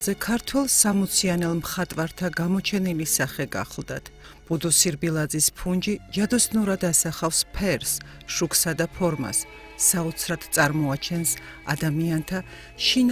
ზე ქართველ სამოციანელ მხატვართა გამოჩენილი სახე გახლდათ. ბუდო სირბილაძის ფუნჯი ჯადოსნურად ასახავს ფერს, შუქსა და ფორმას, საოცრად წარმოაჩენს ადამიანთა